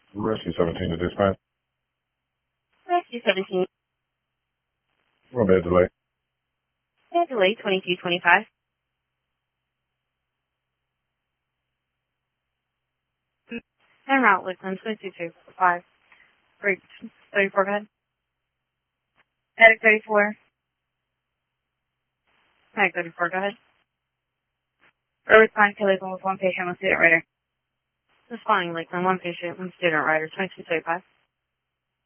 Rescue 17 to dispatch. Rescue 17. What bad delay? Bad delay 2225. En route, Lakeland 2225. Break 34, go ahead. Medic 34. Medic 34, go ahead. We're responding to Lakeland with one patient, one student rider. Responding Lakeland, one patient, one student rider, 2225.